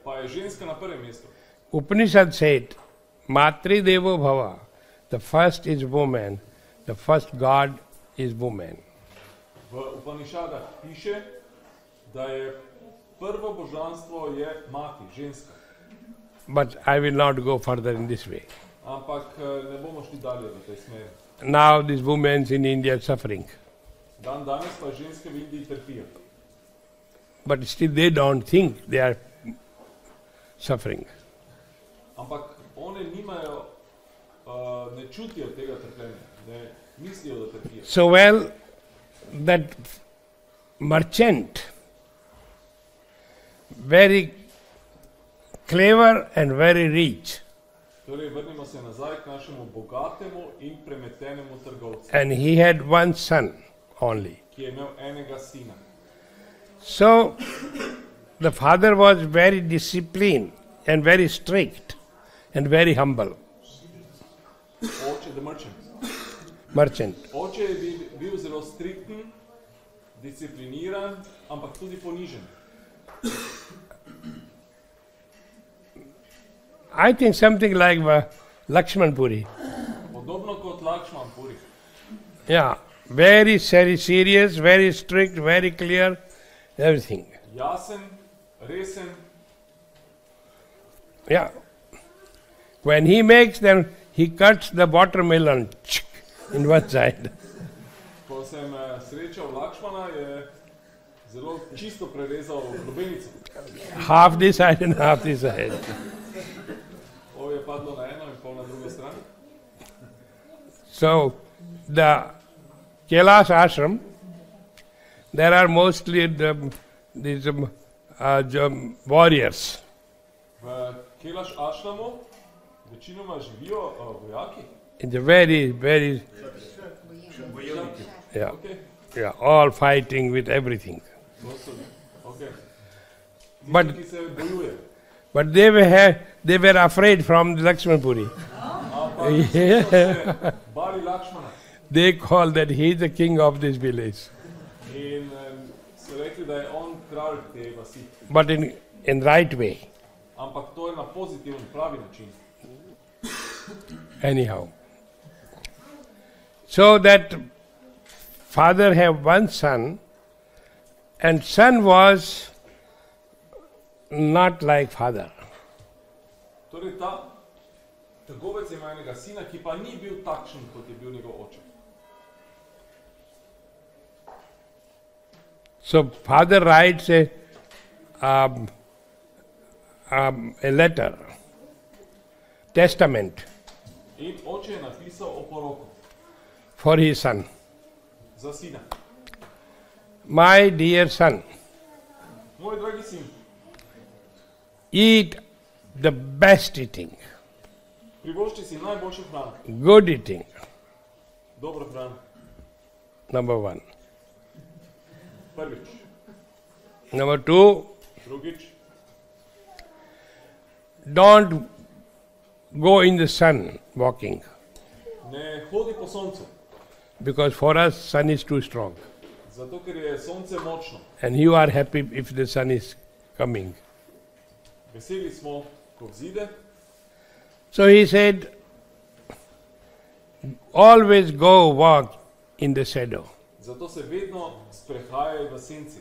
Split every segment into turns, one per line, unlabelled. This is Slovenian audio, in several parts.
pa je ženska na prvem mestu.
Upanishad said, Matri Devo Bhava, the first is woman, the first God is woman.
V Upanišadah piše, da je prvo božanstvo je mati, ženska.
But I will not go further in this way.
Ampak ne bomo šli dalje v tej smeri.
Now these women in India are suffering.
Danes pa ženske v Indiji trpijo.
But still they don't think they are suffering.
Ampak one nimajo, ne čutijo tega trpljenja, ne mislijo, da trpijo.
So well, that merchant, very clever and very rich,
Torej, vrnimo se nazaj k našemu bogatemu in premetenemu trgovcu,
and he had one son only.
ki je imel enega sina.
So the father was very disciplined and very strict and very humble.
Oče, the merchant.
Merchant.
Oče je bil zelo strikten, discipliniran, ampak tudi ponižen.
I think something like Lakshman Puri.
Podobno kot Lakšman Puri.
Yeah, very serious, very strict, very clear, everything.
Jasen, resen.
Yeah. When he makes them, he cuts the watermelon in one side.
Ko sem srečal Lakšmana, je zelo čisto prerezal lubenico.
Half this side and half this side.
Ovo je padlo na eno in pol na drugo stran.
So, the Kailash ashram, there are mostly these warriors.
V Kailash ashramu večinoma živijo vojaki.
It's a very, yeah,
Okay.
yeah, all fighting with everything.
Okay.
But
Ki se bojuje.
But they were afraid from the Lakshman Puri. Yeah.
Bali Lakšmana.
They call that he is the king of this village.
In so rekli, da je on kralj te vasi.
But in right way.
Ampak to je na pozitiven, pravi način.
Anyhow. So that father have one son, and son was not like father.
Torej ta trgovec ima enega sina, ki pa ni bil takšen, kot je bil njegov oče.
So father writes a letter, testament
In oče je napisal oporoko
for his son.
za sina.
My dear son,
Moj dragi sin,
eat the best eating,
privošči si najboljšo hrano,
good eating,
dobro hrano.
number one.
Prvič.
Number two,
Drugič,
don't go in the sun walking,
ne hodi po soncu,
because for us sun is too strong.
zato ker je sonce močno.
And you are happy if the sun is coming.
Veseli smo, ko vzide.
So he said, always go walk in the shadow.
Zato se vedno sprehajaj v senci.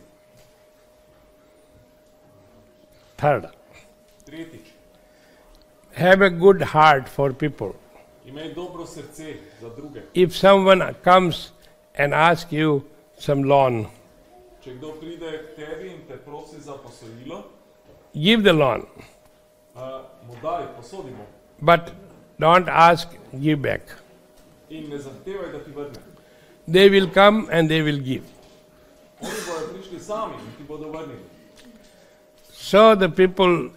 Third,
Tretjič,
have a good heart for people.
imej dobro srce za druge.
If someone comes and asks you some loan,
Če kdo pride k tebi in te prosi za posojilo,
give the loan,
mu daj, posodi mu
but don't ask, give back.
in ne zahtevaj, da ti vrne.
They will come and they will give.
Oni bodo prišli sami in ti bodo vrnili.
So the people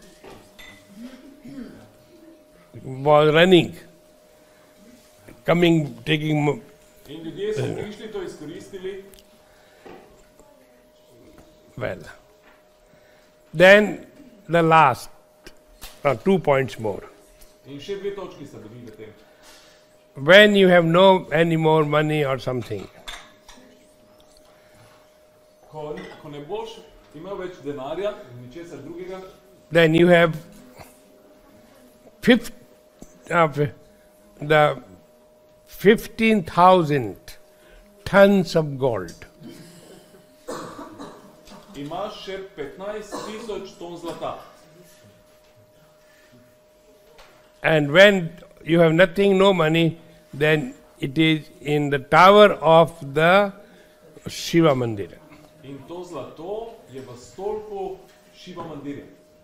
were running, coming, taking.
In ljudje so prišli, to izkoristili.
Well, then the last, 2 points more.
In še dve točki sta bili v tem.
When you have no any more money or something,
Ko ne boš imel več denarja in ničesar drugega,
then you have the 15,000 tons of gold.
Imaš še 15,000 ton zlata.
And when you have nothing, no money, then it is in the tower of the Shiva Mandir.
In to zlato je v stolpu Šiva mandirja.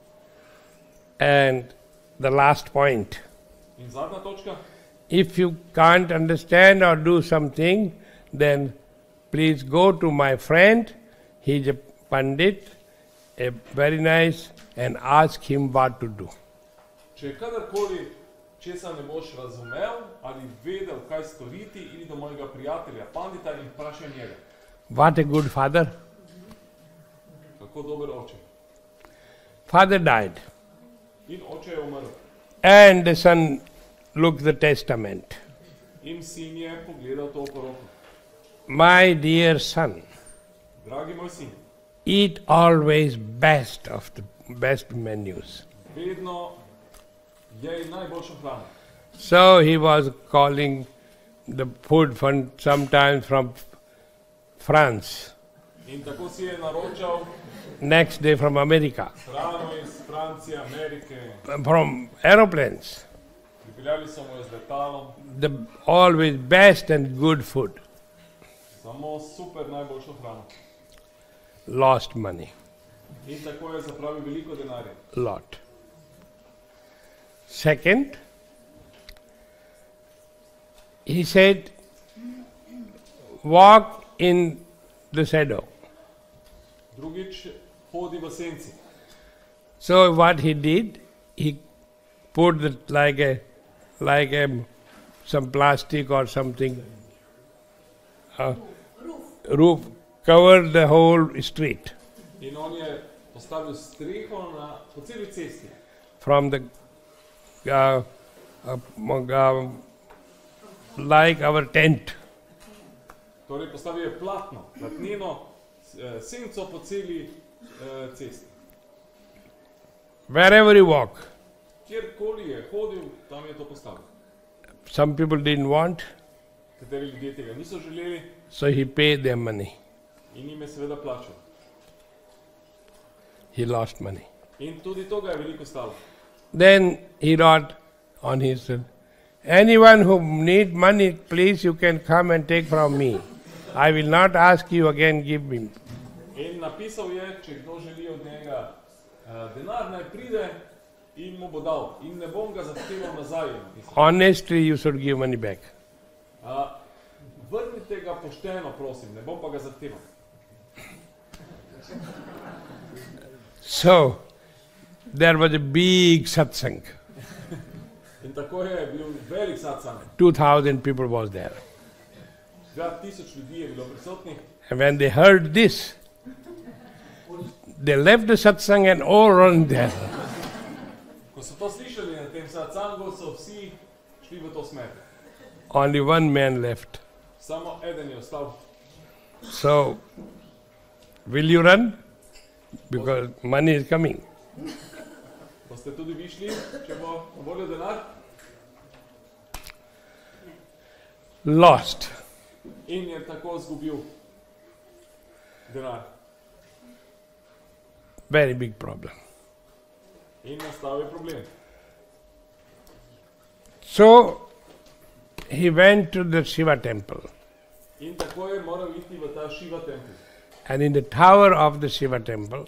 And the last point,
In zadnja točka,
if you can't understand or do something, then please go to my friend, he's a Pandit, a very nice, and ask him what to do.
če kadarkoli česa ne boš razumel ali vedel, kaj storiti, idi do mojega prijatelja Pandita in vprašaj njega.
What a good father.
Kako dober oče.
Father died,
In oče je umrl.
and the son looked the testament.
In sin je pogledal to poroko.
My dear son,
Dragi moj sin,
eat always best of the best menus.
vedno jej najboljšo hrano.
So he was calling the food from sometimes from France,
In tako si je naročal
next day from America,
hrano iz Francije, Amerike.
from aeroplanes.
Pripeljali so mu jo z letalom,
The always best and good food.
samo super najboljšo hrano.
Lost money,
In tako je zapravil veliko denarja.
lot. Second, he said, walk in the shadow.
Drugič, hodi v senci.
So what he did, he put the, like a some plastic or something roof covered the whole street
In on je postavil streho po celi cesti.
from the like our tent.
Torej postavil je platnino, senco po celi cesti.
Wherever you walk,
Kjerkoli je hodil, tam je to postavil.
some people didn't want,
Kateri ljudje tega niso želeli
so he paid their money.
in jim je seveda plačal.
He lost money.
In tudi to ga je veliko stalo.
Then he wrote on his, anyone who need money, please you can come and take from me. I will not ask you again, give me.
In napisal je, če kdo želi od njega denar, naj pride in mu bo dal. In ne bom ga zahteval nazaj.
Honestly, you should give money back.
Vrnite ga pošteno, prosim, ne bom pa ga zahteval.
So, there was a big satsang.
In tako je bil velik satsang.
2,000 people was there.
2000 ljudi je bilo prisotnih.
And when they heard this, they left the satsang and all run there.
Ko so to slišali na tem satsangu, so vsi šli v to smer.
Only one man left.
Samo eden je ostal.
So, will you run? Because money is coming.
Boste tudi vi šli, če bo na voljo denar?
Lost.
In je tako zgubil denar.
Very big problem.
In nastal je problem.
So, he went to the Shiva temple.
In tako je moral iti v ta Šiva tempelj.
And in the tower of the Shiva temple,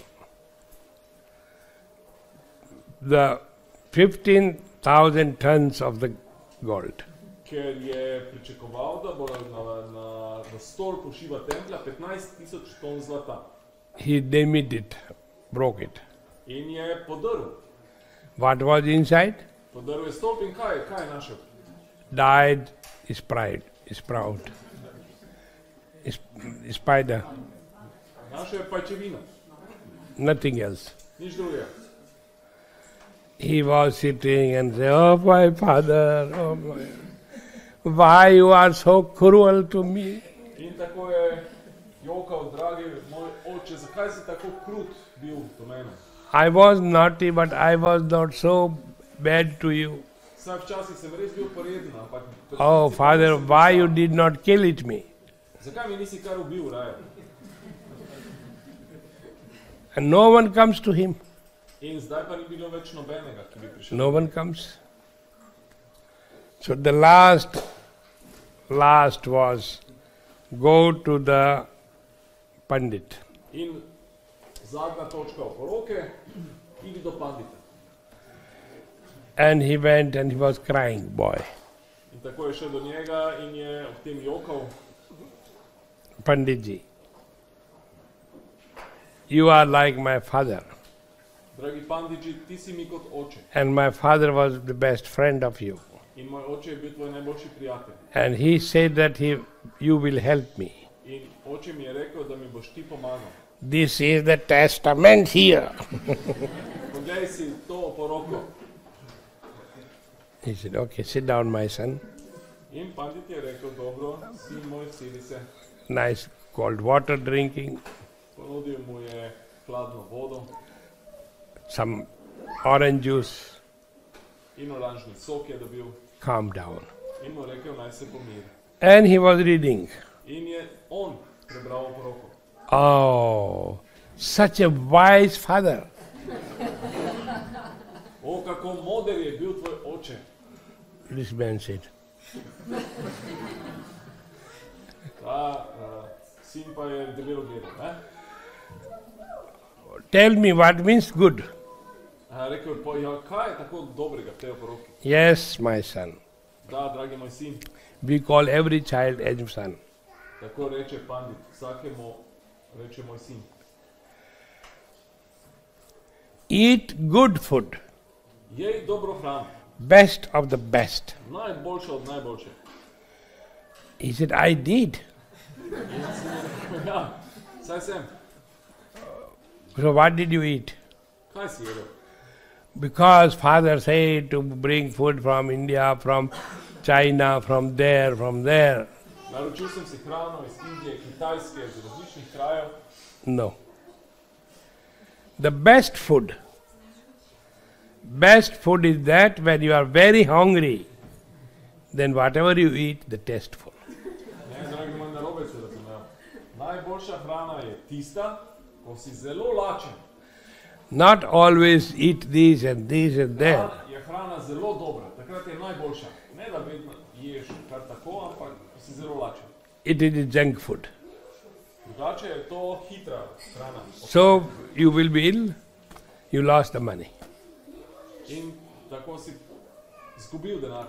the 15,000 tons of the gold.
Ker je pričakoval, da bo v stolpu Šiva templja 15,000 ton zlata.
He damaged it, broke it.
In je podrl.
What was inside?
Podrl je stolp in kaj je našel?
Died sprout. Spider.
Našel je pajčevina.
Nothing else.
Nič drugega.
He was sitting and said, oh my father, oh my, why you are so cruel to me?
In tako je jokal, dragi moj oče, zakaj si tako krut bil do mene?
I was naughty, but I was not so bad to you.
Saj včasih sem res bil poreden, ampak...
Oh, Father, why you did not kill it me?
Zakaj mi nisi kar ubil, raje?
And no one comes to him.
In zdaj pa ni bilo več nobenega, ki bi prišel.
No one comes. So the last was go to the Pandit.
In zadnja točka oporoke, idi do pandita.
And he went and he was crying, boy.
In tako je šel do njega in je ob tem jokal.
Panditji, you are like my father.
Dragi panditji, ti si mi kot oče.
And my father was the best friend of you.
In moj oče je bil tvoj najboljši prijatelj.
And he said that you will help me.
In oče mi je rekel, da mi boš ti pomagal.
This is the testament here.
Poglej si to oporoko.
He said, okay, sit down, my son.
In pandit je rekel, dobro, sin moj, sedi se.
Nice cold water drinking,
Ponudil mu je hladno vodo
some orange juice.
in oranžni sok je dobil.
Calm down.
In mu rekel, naj se pomiri.
And he was reading.
In je on prebral oporoko.
Oh, such a wise father.
O, kako moder je bil tvoj oče.
This man said,
Ta sin pa je debelo gledal, ne?
tell me what means good.
Rekel je, pa ja, kaj je tako dobrega v tej oporoki?
Yes, my son.
Da, dragi moj sin,
We call every child as son.
tako reče pandit, vsakemu reče moj sin.
Eat good food,
Jej dobro hrano,
best of the best.
najboljše od najboljše.
He said, I did.
In sin je rekel, ja, saj sem.
So what did you eat?
Kaj si jedel?
Because father said to bring food from India, from China, from there.
Naročil sem si hrano iz Indije, Kitajske, iz različnih krajev.
No. The best food is that when you are very hungry, then whatever you eat, the tasteful.
Ne, dragi moj, narobe si razumel. Najboljša hrana je tista, ko si zelo lačen.
Not always eat this and there.
Takrat je hrana zelo dobra, takrat je najboljša. Ne da vedno ješ kar tako, ampak ko si zelo lačen.
It is junk food.
Drugače je to hitra hrana.
So you will be ill, you lost the money.
In tako si izgubil denar.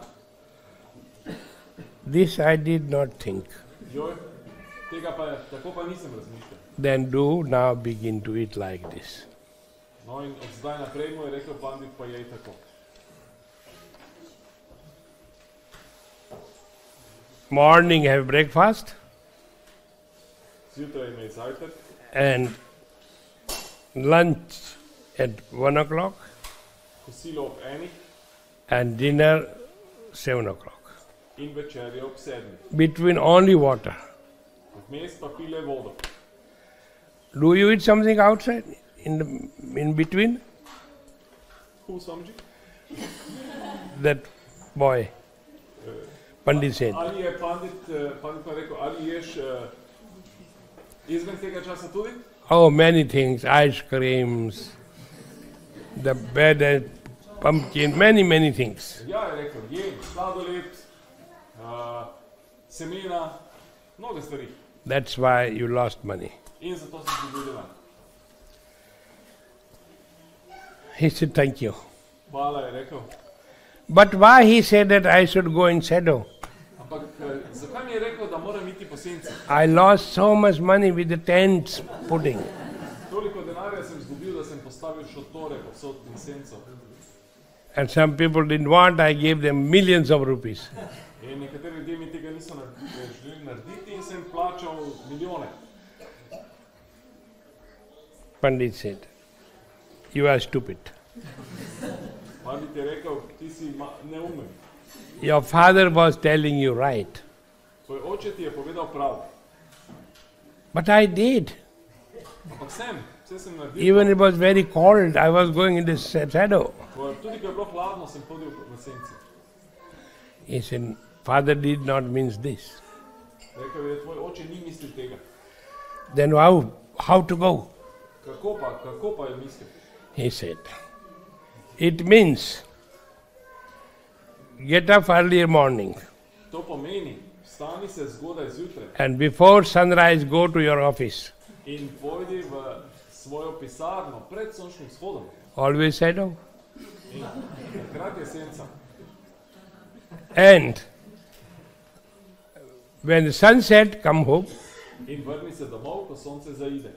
This I did not think.
Joj, tega pa je, tako pa nisem razmišljal.
Then do now begin to eat like this.
No in od zdaj naprej mu je rekel pandit, pa jej tako.
Morning have breakfast
Zjutraj imej zajtrk,
and lunch at 1 o'clock
kosilo ob 1
and dinner 7 o'clock.
in večerjo ob 7.
Between only water.
Vmes pa pile vodo.
Do you eat something outside in between?
Who, Swamiji?
That boy, Pandit said.
Ali je pandit pa rekel, ali ješ izven tega časa tudi?
Oh, many things, ice creams, the bread, pumpkin, many things.
Ja, je rekel, jem sladoled, semena, mnogo stvari.
That's why you lost money.
In zato sem izgubil denar.
He said, thank you.
Hvala, je rekel.
But why he said that I should go in shadow?
Ampak zakaj mi je rekel, da moram iti po senci?
I lost so much money with the tents putting.
Toliko denarja sem izgubil, da sem postavil šotore povsod in senco.
And some people didn't want, I gave them millions of rupees.
In nekateri ljudje mi tega niso želeli narediti in sem plačal milijone.
Pandit said, you are stupid.
Pandit je rekel, ti si neumen.
Your father was telling you right.
Tvoj oče ti je povedal prav.
But I did.
Ampak sem. Vse sem naredil.
Even it was very cold, I was going in the shadow.
Tudi ko je bilo hladno, sem hodil v senci.
He said, Father did not mean this.
Rekel je, tvoj oče ni mislil tega.
Then how to go?
Kako pa je mislil?
He said, it means get up early morning
To pomeni, vstani se zgodaj zjutraj
and before sunrise go to your office.
in pojdi v svojo pisarno pred sončnim vzhodom.
Always shadow.
In takrat je senca.
And when the sun set, come home.
In vrni se domov, ko sonce zaide.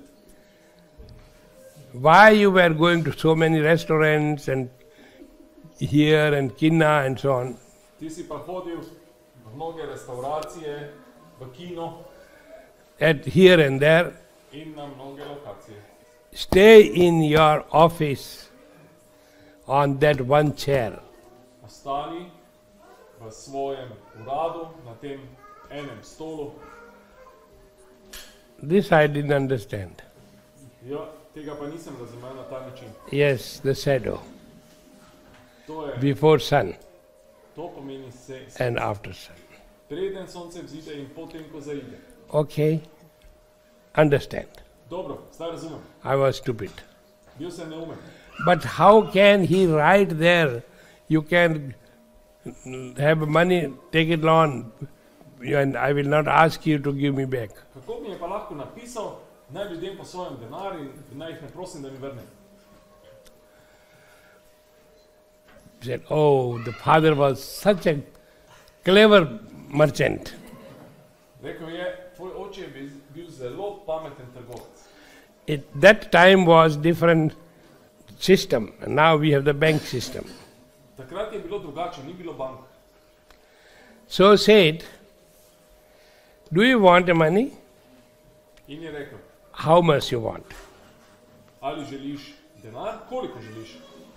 Why you were going to so many restaurants and here and Kinna and so on?
Ti si pa hodil v mnoge restauracije, v kino
At here and there.
in na mnoge lokacije.
Stay in your office on that one chair.
Ostani v svojem uradu, na tem enem stolu.
This I didn't understand.
Ja, tega pa nisem razumel na ta način.
Yes, the shadow.
To
Before sun
pomeni se
and after sun.
preden sonce vzide in potem, ko zaide.
Okay. Understand.
Dobro, zdaj razumem.
I was stupid.
Bil sem neumen.
But how can he write there? You can have money, take it loan, and I will not ask you to give me back.
Kako mi je pa lahko napisal, naj ljudem posojam denar in naj jih ne prosim, da mi vrnem?
He said, oh, the father was such a clever merchant.
Rekel je, tvoj oče je bil zelo pameten trgovec.
That time was different system. And now we have the bank system.
Takrat je bilo drugače, ni bilo bank.
So said, do you want the money?
In je rekel,
How much you want?
ali želiš denar, koliko želiš?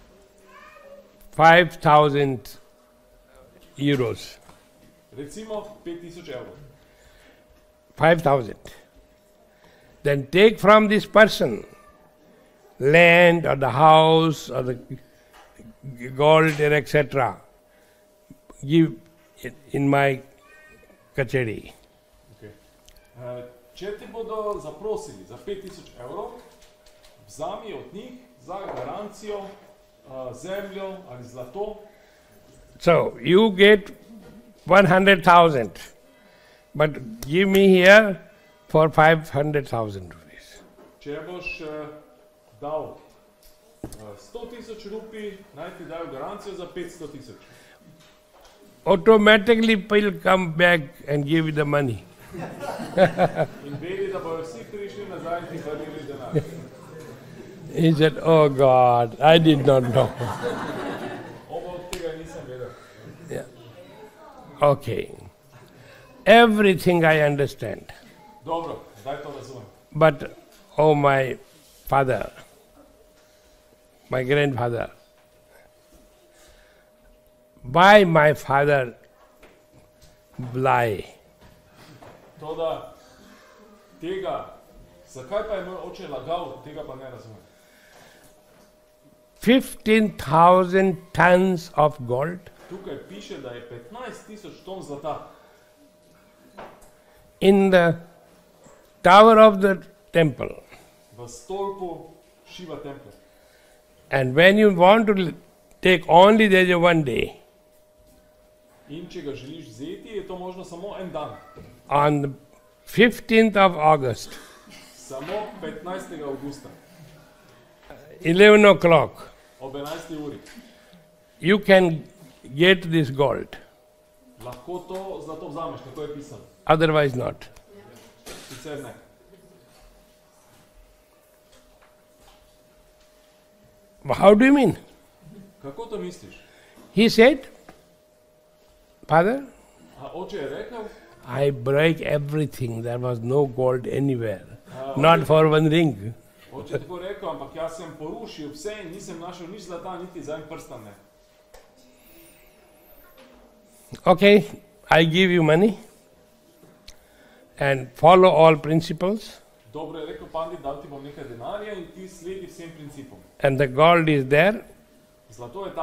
5,000 euros.
Recimo 5000 evrov.
5,000. Then take from this person land or the house or the gold and etc. Give it in my kacheri.
Okay. Če ti bodo zaprosili za 5000 evrov, vzami od njih za garancijo zemljo ali zlato.
So you get 100,000, but give me here for 500,000 rupees.
Če boš dal 100,000 rupij, naj ti dajo garancijo za 500,000.
Automatically will come back and give you the money.
In vedi, da bojo vsi prišli nazaj in ti vrnili denar.
He said, oh God, I did not know.
Oba od tega nisem vedel.
Yeah. Okay. Everything I understand.
Dobro, zdaj to razumem.
But, oh my father, my grandfather, why my father lie?
Toda tega, zakaj pa je moj oče lagal, tega pa ne razumem.
15,000 tons of gold
Tukaj piše, da je 15,000 ton zlata
in the tower of the temple.
v stolpu Šiva templja.
And when you want to take only, there is one day.
In če ga želiš vzeti, je to možno samo en dan.
On the 15th of August,
Samo 15. avgusta
11 o'clock,
ob 11. uri.
you can get this gold.
Lahko to zlato vzameš, tako je pisano.
Otherwise not.
Sicer ne.
How do you mean?
Kako to misliš?
He said, Father,
A oče je rekel,
I break everything. There was no gold anywhere. Not for one ring.
oče je tako rekel, ampak jaz sem porušil vse in nisem našel nič zlata, niti za en prstan ne.
Okay, I give you money and follow all principles.
Dobro je rekel pandit, dal ti bom nekaj denarja in ti sledi vsem principom.
And the gold is there.
Zlato je tam.